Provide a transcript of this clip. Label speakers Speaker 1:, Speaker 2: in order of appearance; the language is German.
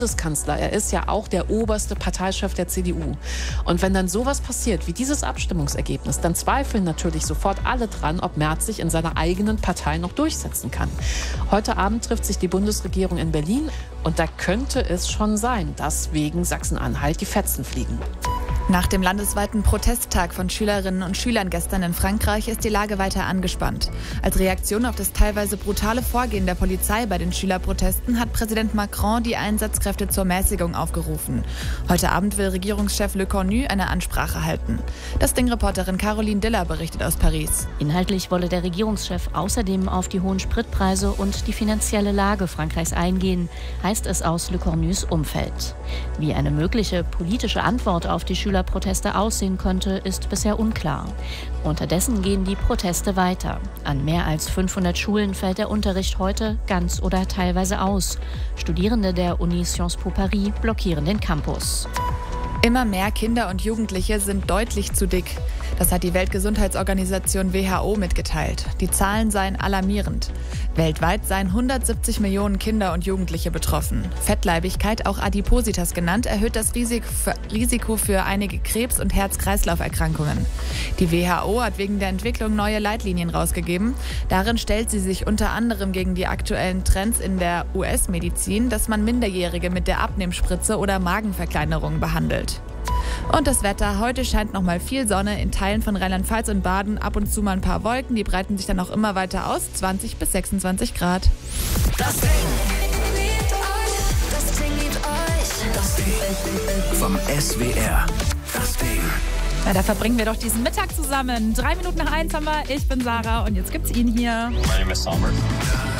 Speaker 1: Bundeskanzler. Er ist ja auch der oberste Parteichef der CDU. Und wenn dann sowas passiert wie dieses Abstimmungsergebnis, dann zweifeln natürlich sofort alle dran, ob Merz sich in seiner eigenen Partei noch durchsetzen kann. Heute Abend trifft sich die Bundesregierung in Berlin und da könnte es schon sein, dass wegen Sachsen-Anhalt die Fetzen fliegen.
Speaker 2: Nach dem landesweiten Protesttag von Schülerinnen und Schülern gestern in Frankreich ist die Lage weiter angespannt. Als Reaktion auf das teilweise brutale Vorgehen der Polizei bei den Schülerprotesten hat Präsident Macron die Einsatzkräfte zur Mäßigung aufgerufen. Heute Abend will Regierungschef Le Cornu eine Ansprache halten. Das Ding-Reporterin Caroline Diller berichtet aus Paris.
Speaker 3: Inhaltlich wolle der Regierungschef außerdem auf die hohen Spritpreise und die finanzielle Lage Frankreichs eingehen, heißt es aus Le Cornus Umfeld. Wie eine mögliche politische Antwort auf die Schülerproteste aussehen könnte, ist bisher unklar. Unterdessen gehen die Proteste weiter. An mehr als 500 Schulen fällt der Unterricht heute ganz oder teilweise aus. Studierende der Uni Sciences Po Paris blockieren den Campus.
Speaker 2: Immer mehr Kinder und Jugendliche sind deutlich zu dick. Das hat die Weltgesundheitsorganisation WHO mitgeteilt. Die Zahlen seien alarmierend. Weltweit seien 170 Millionen Kinder und Jugendliche betroffen. Fettleibigkeit, auch Adipositas genannt, erhöht das Risiko für einige Krebs- und Herz-Kreislauf-Erkrankungen. Die WHO hat wegen der Entwicklung neue Leitlinien rausgegeben. Darin stellt sie sich unter anderem gegen die aktuellen Trends in der US-Medizin, dass man Minderjährige mit der Abnehmspritze oder Magenverkleinerung behandelt. Und das Wetter. Heute scheint noch mal viel Sonne in Teilen von Rheinland-Pfalz und Baden. Ab und zu mal ein paar Wolken. Die breiten sich dann auch immer weiter aus. 20 bis 26 Grad.
Speaker 4: Das Ding liebt euch. Das Ding liebt euch. Das Ding vom SWR. Das Ding.
Speaker 5: Na, da verbringen wir doch diesen Mittag zusammen. 3 Minuten nach 1 haben wir. Ich bin Sarah und jetzt gibt's ihn hier.
Speaker 6: My name is Sommer.